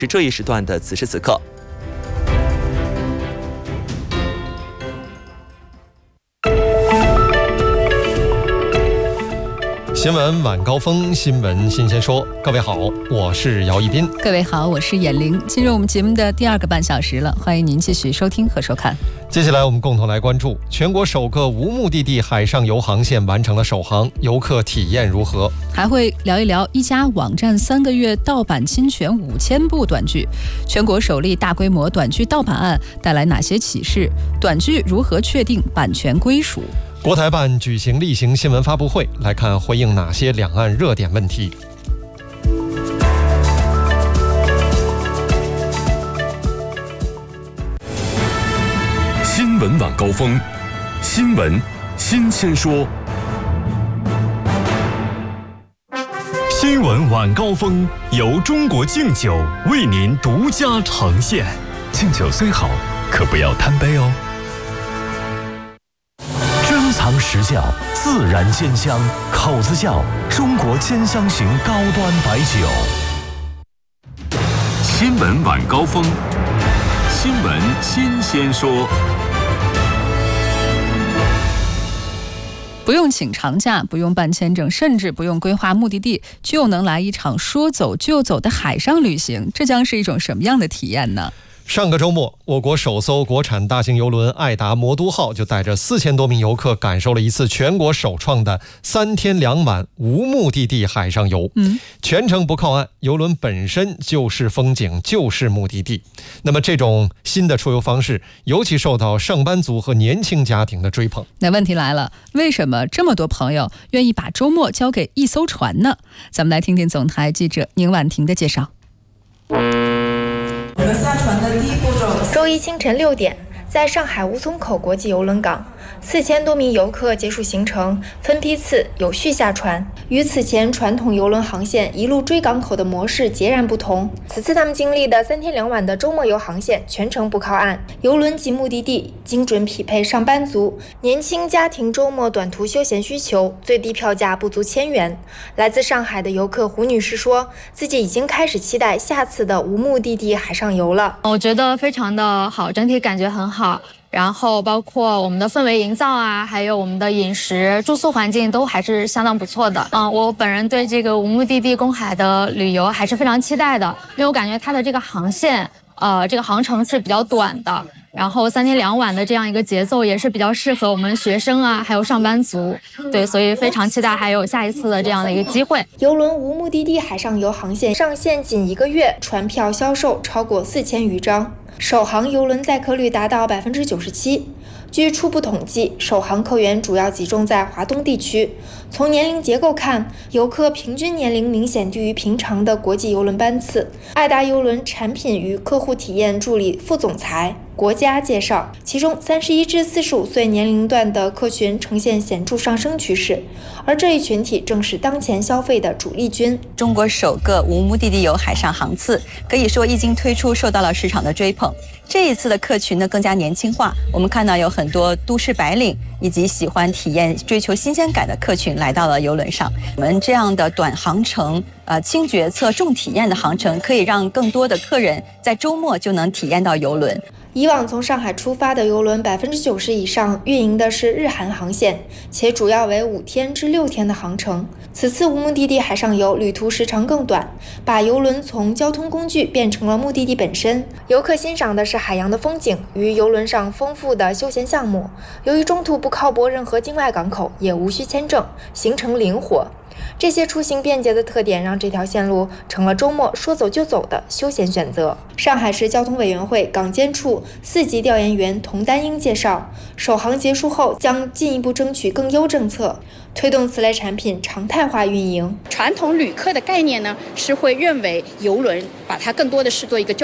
是这一时段的此时此刻。 新闻晚高峰，新闻新鲜说。各位好，我是姚一斌。 各位好，我是闫玲。进入我们节目的第2个半小时了，欢迎您继续收听和收看。 接下来我们共同来关注全国首个无目的地海上游航线完成了首航，游客体验如何？ 还会聊一聊一家网站3个月盗版侵权5000部短剧，全国首例大规模短剧盗版案带来哪些启示？短剧如何确定版权归属？ 国台办举行例行新闻发布会，来看回应哪些两岸热点问题。 新闻晚高峰，新闻新鲜说。新闻晚高峰由中国敬酒为您独家呈现。敬酒虽好，可不要贪杯哦。珍藏实窖，自然煎香，口子窖，中国煎香型高端白酒。新闻晚高峰，新闻新鲜说。 不用请长假，不用办签证，甚至不用规划目的地，就能来一场说走就走的海上旅行，这将是一种什么样的体验呢？ 上个周末，我国首艘国产大型邮轮爱达魔都号就带着4000多名游客感受了一次全国首创的3天2晚无目的地海上游。全程不靠岸，邮轮本身就是风景，就是目的地。那么这种新的出游方式，尤其受到上班族和年轻家庭的追捧。 那问题来了，为什么这么多朋友愿意把周末交给一艘船呢？咱们来听听总台记者宁婉婷的介绍。 我们下船的第一步骤。 周一清晨6点，在上海吴淞口国际邮轮港，4000多名游客结束行程，分批次有序下船。与此前传统邮轮航线一路追港口的模式截然不同，此次他们经历的3天2晚的周末游航线全程不靠岸，邮轮及目的地精准匹配上班族、年轻家庭周末短途休闲需求，最低票价不足1000元。来自上海的游客胡女士说，自己已经开始期待下次的无目的地海上游了。 我觉得非常的好，整体感觉很好。然后包括我们的氛围营造啊，还有我们的饮食住宿环境都还是相当不错的。我本人对这个无目的地公海的旅游还是非常期待的，因为我感觉它的这个航线，这个航程是比较短的，然后3天2晚的这样一个节奏也是比较适合我们学生啊，还有上班族。对，所以非常期待还有下一次的这样的一个机会。 邮轮无目的地海上游航线上线仅1个月，船票销售超过4000余张。首航邮轮载客率达到97%。据初步统计，首航客源主要集中在华东地区。从年龄结构看，游客平均年龄明显低于平常的国际邮轮班次。爱达邮轮产品与客户体验助理副总裁国家介绍，其中31至45岁年龄段的客群呈现显著上升趋势，而这一群体正是当前消费的主力军。 中国首个无目的地游海上航次，可以说一经推出受到了市场的追捧。这一次的客群呢更加年轻化，我们看到有很多都市白领以及喜欢体验、追求新鲜感的客群来到了邮轮上。我们这样的短航程、轻决策、重体验的航程，可以让更多的客人在周末就能体验到邮轮。 以往从上海出发的邮轮90%以上运营的是日韩航线，且主要为5天至6天的航程。此次无目的地海上游旅途时长更短，把邮轮从交通工具变成了目的地本身。游客欣赏的是海洋的风景与邮轮上丰富的休闲项目。由于中途不靠泊任何境外港口，也无需签证，行程灵活。这些出行便捷的特点让这条线路成了周末说走就走的休闲选择。上海市交通委员会港监处4级调研员童丹英介绍，首航结束后将进一步争取更优政策，推动此类产品常态化运营。 传统旅客的概念呢，是会认为邮轮把它更多的视作一个